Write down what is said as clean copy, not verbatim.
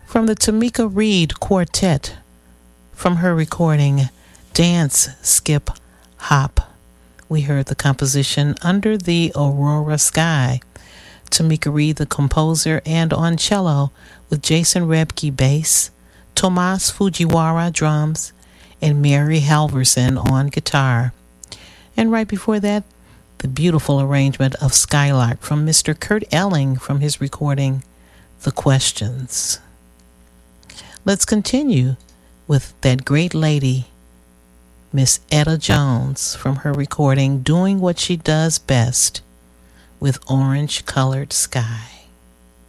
From the Tamika Reed Quartet, from her recording Dance, Skip, Hop, we heard the composition Under the Aurora Sky. Tamika Reed, the composer, and on cello with Jason Rebke bass, Tomas Fujiwara drums, and Mary Halverson on guitar. And right before that, the beautiful arrangement of Skylark from Mr. Kurt Elling from his recording The Questions. Let's continue with that great lady, Miss Etta Jones, from her recording Doing What She Does Best with Orange Colored Sky.